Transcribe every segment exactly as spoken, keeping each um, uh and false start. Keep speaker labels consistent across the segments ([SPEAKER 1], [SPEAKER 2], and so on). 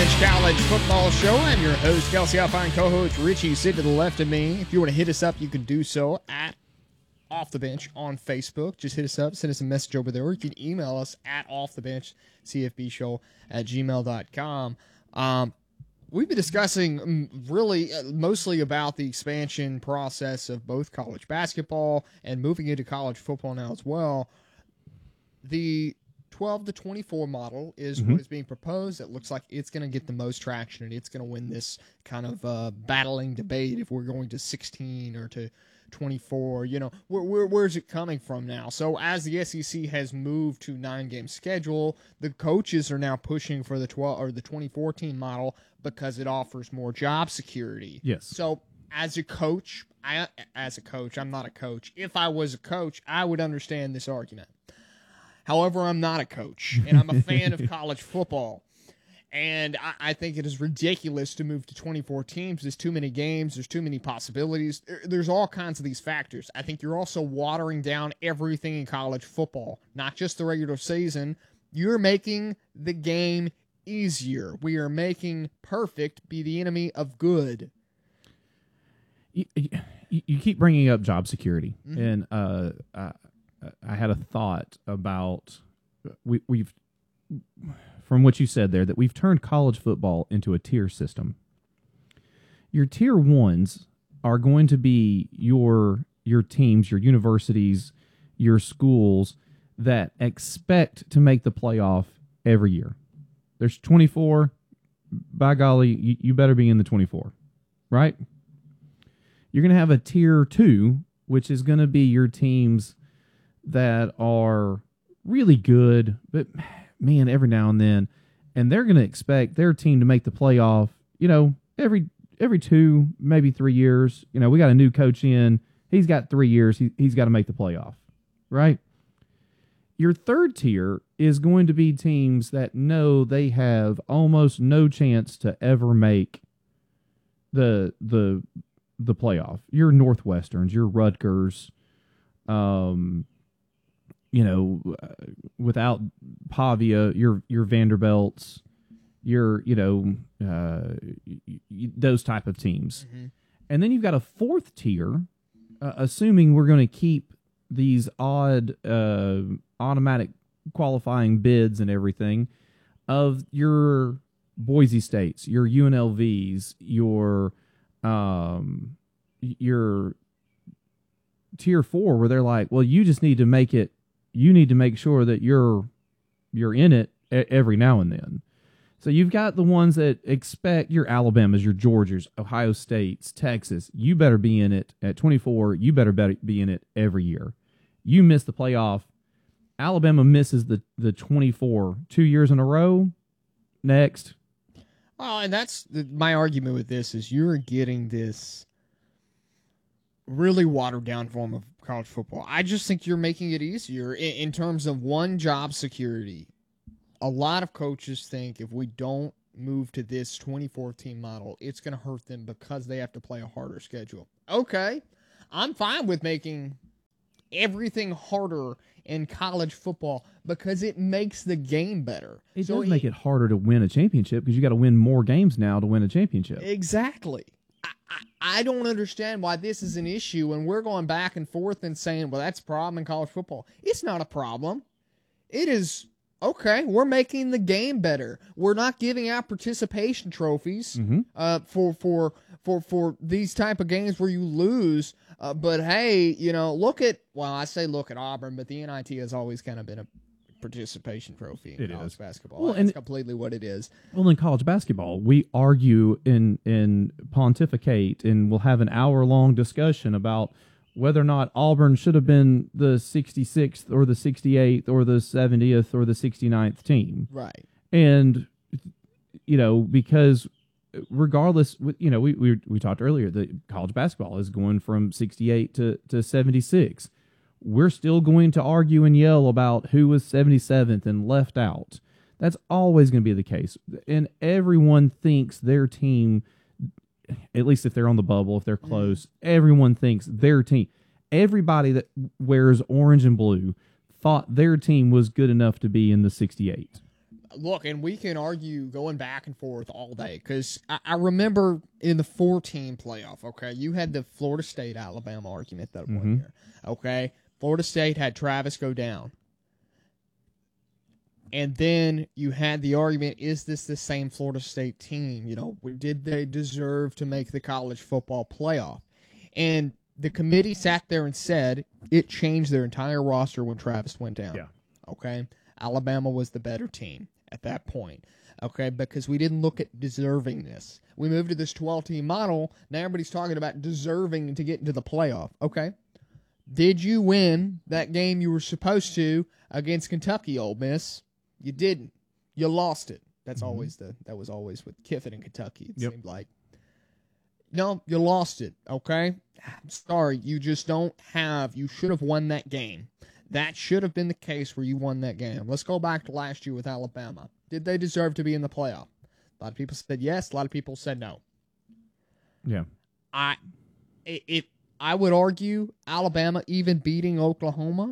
[SPEAKER 1] Bench College Football Show. I'm your host, Kelsey Alpine, co-host Richie. Sit to the left of me. If you want to hit us up, you can do so at Off the Bench on Facebook. Just hit us up, send us a message over there, or you can email us at Off the Bench C F B show at gmail dot com. Um, we've been discussing really uh, mostly about the expansion process of both college basketball and moving into college football now as well. The twelve to twenty-four model is mm-hmm. what is being proposed. It looks like it's going to get the most traction, and it's going to win this kind of uh, battling debate if we're going to sixteen or to twenty-four. You know, where, where where's it coming from now? So as the S E C has moved to nine-game schedule, the coaches are now pushing for the twelve or the twenty fourteen model because it offers more job security.
[SPEAKER 2] Yes.
[SPEAKER 1] So as a coach, I as a coach, I'm not a coach. If I was a coach, I would understand this argument. However, I'm not a coach, and I'm a fan of college football. And I, I think it is ridiculous to move to twenty-four teams. There's too many games. There's too many possibilities. There, there's all kinds of these factors. I think you're also watering down everything in college football, not just the regular season. You're making the game easier. We are making perfect be the enemy of good.
[SPEAKER 2] You, you, you keep bringing up job security,
[SPEAKER 1] mm-hmm.
[SPEAKER 2] and uh, I, I had a thought about we, we've from what you said there that we've turned college football into a tier system. Your tier ones are going to be your your teams, your universities, your schools that expect to make the playoff every year. There's twenty-four. By golly, you, you better be in the twenty-four, right? You're going to have a tier two, which is going to be your teams that are really good, but man, every now and then, and they're going to expect their team to make the playoff, you know, every every two, maybe three years. You know, we got a new coach in. He's got three years. He, he's got to make the playoff, right? Your third tier is going to be teams that know they have almost no chance to ever make the the the playoff. Your Northwesterns, your Rutgers, um, you know, uh, without Pavia, your your Vanderbilts, your you know uh, y- y- those type of teams,
[SPEAKER 1] mm-hmm.
[SPEAKER 2] and then you've got a fourth tier, uh, assuming we're going to keep these odd uh, automatic qualifying bids and everything of your Boise States, your U N L Vs, your um, your tier four, where they're like, well, you just need to make it. You need to make sure that you're you're in it every now and then. So you've got the ones that expect your Alabamas, your Georgias, Ohio States, Texas. You better be in it at twenty-four. You better be in it every year. You miss the playoff. Alabama misses the, the twenty-four two years in a row. Next.
[SPEAKER 1] Well, and that's the, my argument with this is you're getting this really watered down form of college football. I just think you're making it easier in, in terms of one, job security. A lot of coaches think if we don't move to this twenty-four team model, it's going to hurt them because they have to play a harder schedule. Okay, I'm fine with making everything harder in college football because it makes the game better.
[SPEAKER 2] It
[SPEAKER 1] so
[SPEAKER 2] does make it harder to win a championship because you got to win more games now to win a championship.
[SPEAKER 1] Exactly. I, I, I don't understand why this is an issue and we're going back and forth and saying, well, that's a problem in college football. It's not a problem. It is, okay, we're making the game better. We're not giving out participation trophies
[SPEAKER 2] mm-hmm.
[SPEAKER 1] uh, for, for, for, for these type of games where you lose. Uh, but, hey, you know, look at, well, I say look at Auburn, but the N I T has always kind of been a participation trophy in
[SPEAKER 2] it
[SPEAKER 1] college
[SPEAKER 2] is.
[SPEAKER 1] basketball.
[SPEAKER 2] Well,
[SPEAKER 1] That's
[SPEAKER 2] and
[SPEAKER 1] completely what it is.
[SPEAKER 2] Well, in college basketball, we argue and, and pontificate, and we'll have an hour-long discussion about whether or not Auburn should have been the sixty-sixth or the sixty-eighth or the seventieth or the sixty-ninth team.
[SPEAKER 1] Right.
[SPEAKER 2] And, you know, because regardless, you know, we we, we talked earlier that college basketball is going from sixty-eight to, to seventy-six. We're still going to argue and yell about who was seventy-seventh and left out. That's always going to be the case. And everyone thinks their team, at least if they're on the bubble, if they're close, mm. everyone thinks their team. Everybody that wears orange and blue thought their team was good enough to be in the sixty-eight.
[SPEAKER 1] look, and we can argue going back and forth all day because I, I remember in the four-team playoff, okay, you had the Florida State-Alabama argument that
[SPEAKER 2] Mm-hmm.
[SPEAKER 1] one year, okay? Florida State had Travis go down. And then you had the argument, is this the same Florida State team? You know, did they deserve to make the college football playoff? And the committee sat there and said it changed their entire roster when Travis went down.
[SPEAKER 2] Yeah.
[SPEAKER 1] Okay? Alabama was the better team at that point. Okay? Because we didn't look at deservingness. We moved to this twelve-team model. Now everybody's talking about deserving to get into the playoff. Okay? Did you win that game you were supposed to against Kentucky, Ole Miss? You didn't. You lost it. That's mm-hmm. always the that was always with Kiffin in Kentucky, it yep. seemed like. No, you lost it, okay? I'm sorry, you just don't have you should have won that game. That should have been the case where you won that game. Let's go back to last year with Alabama. Did they deserve to be in the playoff? A lot of people said yes, a lot of people said no.
[SPEAKER 2] Yeah.
[SPEAKER 1] I it, it I would argue Alabama even beating Oklahoma,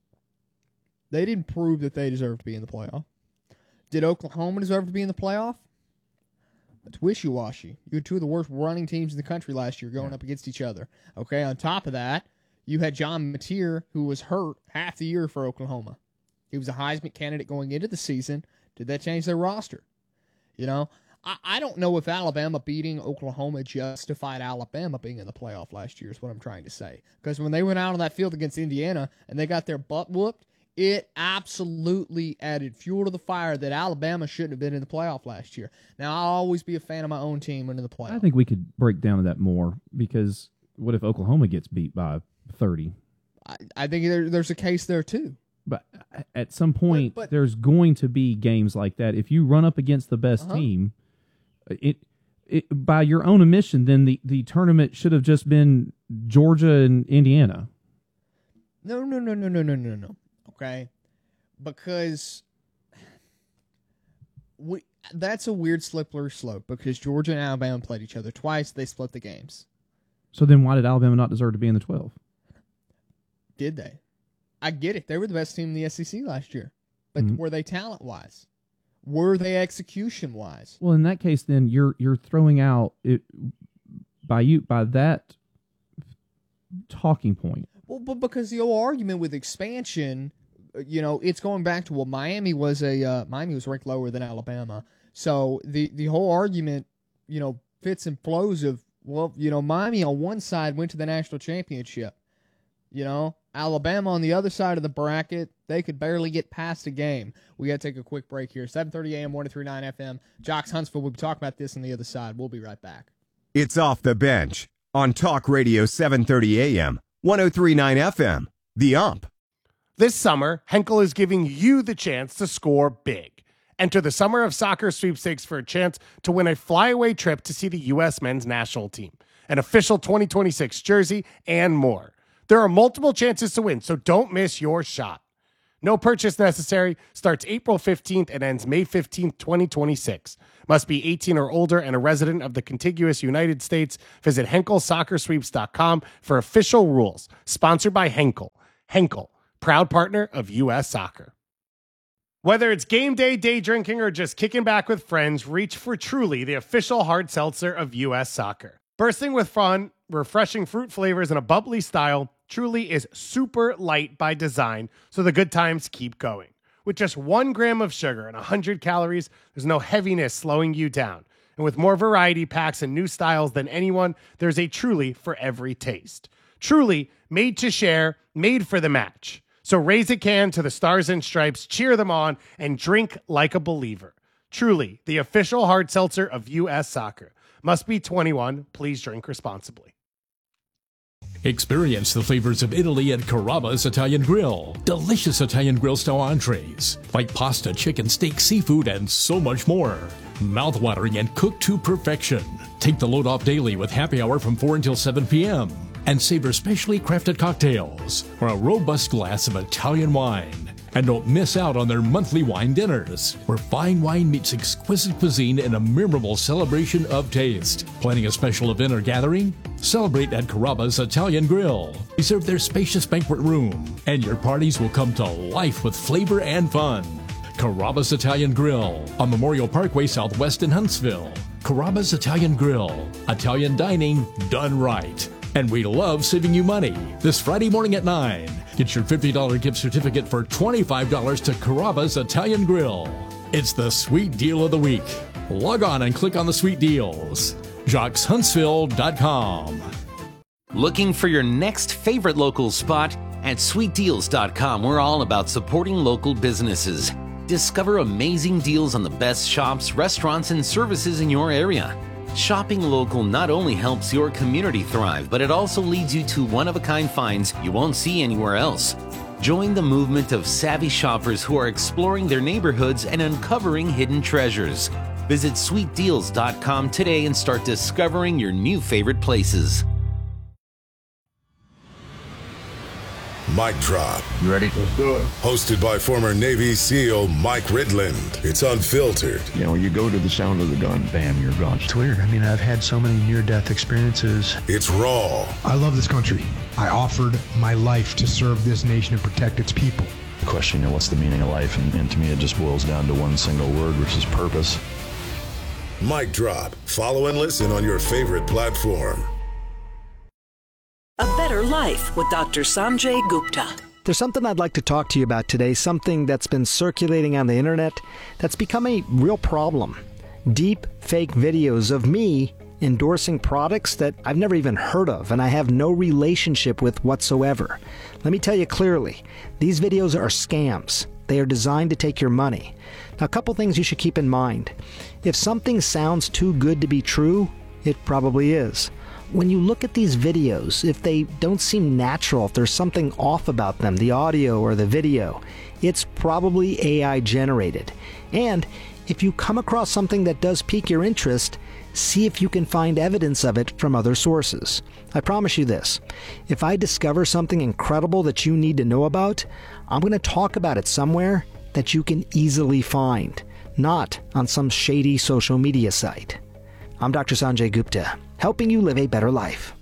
[SPEAKER 1] they didn't prove that they deserve to be in the playoff. Did Oklahoma deserve to be in the playoff? It's wishy-washy. You had two of the worst running teams in the country last year going
[SPEAKER 2] yeah.
[SPEAKER 1] up against each other. Okay, on top of that, you had John Mateer, who was hurt half the year for Oklahoma. He was a Heisman candidate going into the season. Did that change their roster? You know, I, I don't know if Alabama beating Oklahoma justified Alabama being in the playoff last year is what I'm trying to say. Because when they went out on that field against Indiana and they got their butt whooped, it absolutely added fuel to the fire that Alabama shouldn't have been in the playoff last year. Now, I'll always be a fan of my own team into the playoff.
[SPEAKER 2] I think we could break down that more because what if Oklahoma gets beat by thirty?
[SPEAKER 1] I, I think there, there's a case there, too.
[SPEAKER 2] But at some point,
[SPEAKER 1] but, but,
[SPEAKER 2] there's going to be games like that. If you run up against the best uh-huh. team, it, it by your own admission, then the, the tournament should have just been Georgia and Indiana.
[SPEAKER 1] No, no, no, no, no, no, no, no. Okay, because we that's a weird slippery slope because Georgia and Alabama played each other twice. They split the games.
[SPEAKER 2] So then why did Alabama not deserve to be in the twelve?
[SPEAKER 1] Did they? I get it. They were the best team in the S E C last year. But mm-hmm. were they talent-wise? Were they execution-wise?
[SPEAKER 2] Well, in that case, then you're you're throwing out it by you by that talking point.
[SPEAKER 1] Well, but because the whole argument with expansion, you know, it's going back to well, Miami was a uh, Miami was ranked lower than Alabama, so the the whole argument, you know, fits and flows of well, you know, Miami on one side went to the national championship, you know, Alabama on the other side of the bracket, they could barely get past a game. We got to take a quick break here. seven thirty a.m. one oh three point nine F M. Jocks Huntsville. We'll be talking about this on the other side. We'll be right back.
[SPEAKER 3] It's Off the Bench on Talk Radio seven thirty a.m. one oh three point nine F M. The Ump.
[SPEAKER 4] This summer, Henkel is giving you the chance to score big. Enter the Summer of Soccer sweepstakes for a chance to win a flyaway trip to see the U S men's national team, an official twenty twenty-six jersey, and more. There are multiple chances to win, so don't miss your shot. No purchase necessary. Starts April fifteenth and ends May fifteenth, twenty twenty-six. Must be eighteen or older and a resident of the contiguous United States. Visit Henkel Soccer Sweeps dot com for official rules. Sponsored by Henkel. Henkel, proud partner of U S Soccer. Whether it's game day, day drinking, or just kicking back with friends, reach for Truly, the official hard seltzer of U S Soccer. Bursting with fun, refreshing fruit flavors, and a bubbly style, Truly is super light by design, so the good times keep going. With just one gram of sugar and one hundred calories, there's no heaviness slowing you down. And with more variety packs and new styles than anyone, there's a Truly for every taste. Truly, made to share, made for the match. So raise a can to the Stars and Stripes, cheer them on, and drink like a believer. Truly, the official hard seltzer of U S Soccer. Must be twenty-one. Please drink responsibly.
[SPEAKER 5] Experience the flavors of Italy at Carrabba's Italian Grill. Delicious Italian grill style entrees like pasta, chicken, steak, seafood, and so much more. Mouth-watering and cooked to perfection. Take the load off daily with happy hour from four until seven p.m. and savor specially crafted cocktails or a robust glass of Italian wine. And don't miss out on their monthly wine dinners, where fine wine meets exquisite cuisine in a memorable celebration of taste. Planning a special event or gathering? Celebrate at Carrabba's Italian Grill. Reserve their spacious banquet room, and your parties will come to life with flavor and fun. Carrabba's Italian Grill on Memorial Parkway Southwest in Huntsville. Carrabba's Italian Grill. Italian dining done right. And we love saving you money. This Friday morning at nine, get your fifty dollars gift certificate for twenty-five dollars to Carrabba's Italian Grill. It's the sweet deal of the week. Log on and click on the sweet deals. Jocks Huntsville dot com.
[SPEAKER 6] Looking for your next favorite local spot? At sweet deals dot com, we're all about supporting local businesses. Discover amazing deals on the best shops, restaurants, and services in your area. Shopping local not only helps your community thrive, but it also leads you to one-of-a-kind finds you won't see anywhere else. Join the movement of savvy shoppers who are exploring their neighborhoods and uncovering hidden treasures. Visit sweet deals dot com today and start discovering your new favorite places.
[SPEAKER 7] Mic Drop.
[SPEAKER 8] You ready? Let's do it.
[SPEAKER 7] Hosted by former Navy SEAL Mike Ridland. It's unfiltered.
[SPEAKER 8] You know, you go to the sound of the gun, bam, you're gone.
[SPEAKER 9] It's weird. I mean, I've had so many near-death experiences.
[SPEAKER 7] It's raw.
[SPEAKER 10] I love this country. I offered my life to serve this nation and protect its people.
[SPEAKER 11] The question, you know, what's the meaning of life? And, and to me, it just boils down to one single word, which is purpose.
[SPEAKER 7] Mic Drop. Follow and listen on your favorite platform.
[SPEAKER 12] A Better Life with Doctor Sanjay Gupta.
[SPEAKER 13] There's something I'd like to talk to you about today, something that's been circulating on the internet that's become a real problem. Deep fake videos of me endorsing products that I've never even heard of and I have no relationship with whatsoever. Let me tell you clearly, these videos are scams. They are designed to take your money. Now, a couple things you should keep in mind. If something sounds too good to be true, it probably is. When you look at these videos, if they don't seem natural, if there's something off about them, the audio or the video, it's probably A I generated. And if you come across something that does pique your interest, see if you can find evidence of it from other sources. I promise you this, if I discover something incredible that you need to know about, I'm going to talk about it somewhere that you can easily find, not on some shady social media site. I'm Doctor Sanjay Gupta, helping you live a better life.